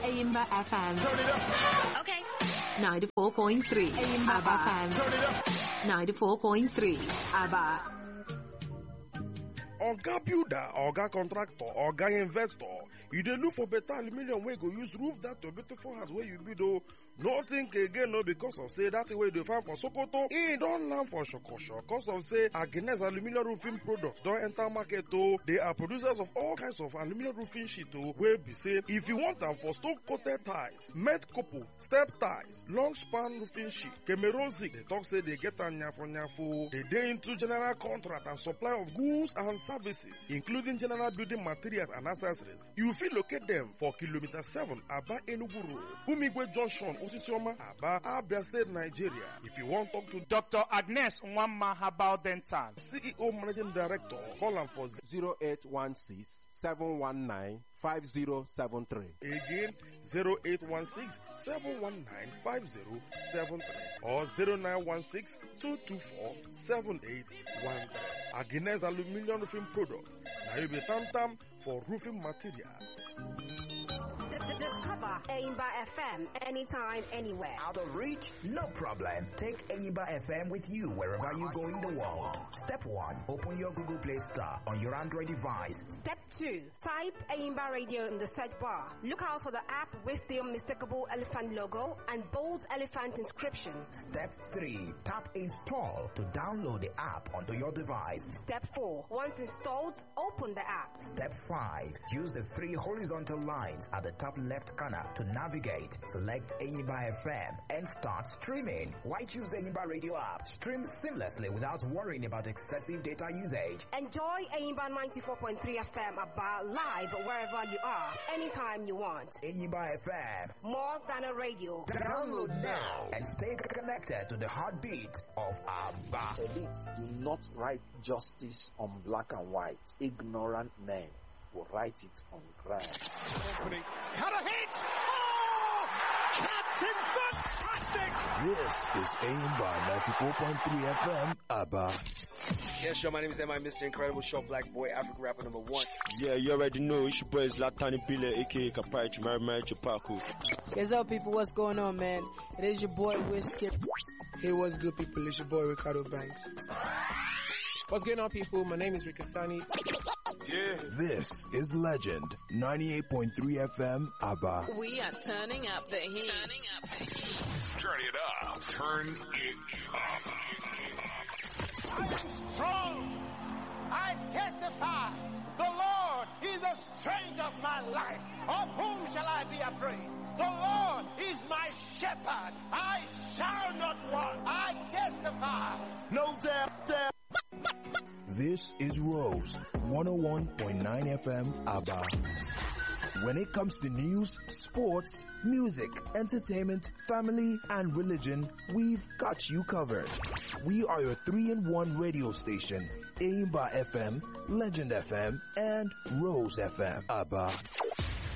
Aimba FM. Turn it up. Okay. 94.3 Aimba FM. Turn it up. 94.3 ABBA. Oga builder, oga contractor, oga investor, you dey look for better aluminium wey go use roof that your beautiful house wey you build o. No think again no because of say that way you dey find for Sokoto, e don land for Shokosho because of say Agnes aluminium roofing products don enter market o. They are producers of all kinds of aluminium roofing sheet o wey be say if you want am for stone coated tiles, met couple, step tiles, long span roofing sheet, Cameroon zinc, they talk say they get am nyafo. They dey into general contract and supply of goods and services, including general building materials and accessories. You fit locate them for kilometer 7 Aba Enugu Road, Umigwe Junction, Osisioma, Aba, Abia State, Nigeria. If you want to talk to Dr. Agnes Nwamma Herbal Dental, CEO Managing Director, call am for 0816-719-5073. Again, 0816-719-5073 or 0916-224-7813. Agnes Aluminium Roofing Product. Now you be tam for roofing material. Discover Aimba FM anytime, anywhere. Out of reach? No problem. Take Aimba FM with you wherever you go in the world. Step 1. Open your Google Play Store on your Android device. Step 2. Type Aimba Radio in the search bar. Look out for the app with the unmistakable elephant logo and bold elephant inscription. Step 3. Tap Install to download the app onto your device. Step 4. Once installed, open the app. Step 5. Use the 3 horizontal lines at the top left corner to navigate. Select Aimba FM and start streaming. Why choose the Aimba Radio app? Stream seamlessly without worrying about excessive data usage. Enjoy Aimba 94.3 FM about live wherever you are, anytime you want. Aimba FM, more than a radio. Download now and stay connected to the heartbeat of Abba. Elites do not write justice on black and white. Ignorant men will write it on ground. Company. Cut a hit! Oh! Captain fantastic! This is Aimba 94.3 FM, ABBA. Yes, yo, my name is M.I. Mr. Incredible Show, Black Boy, African rapper number 1. Yeah, you already know. It's your boy Zlatan Ibile, a.k.a. Kapai Mary Chupaku. What's up, people? What's going on, man? It is your boy, Whiskey. Hey, what's good, people? It's your boy, Ricardo Banks. What's going on, people? My name is Rikasani. Yeah. This is Legend 98.3 FM, ABBA. We are turning up the heat. Turn it up. Turn it up. I am strong. I testify. The Lord is the strength of my life. Of whom shall I be afraid? The Lord is my shepherd. I shall not want. I testify. No doubt. This is Rose 101.9 FM, ABBA. When it comes to news, sports, music, entertainment, family, and religion, we've got you covered. We are your 3-in-1 radio station, Aimba FM, Legend FM, and Rose FM, ABBA.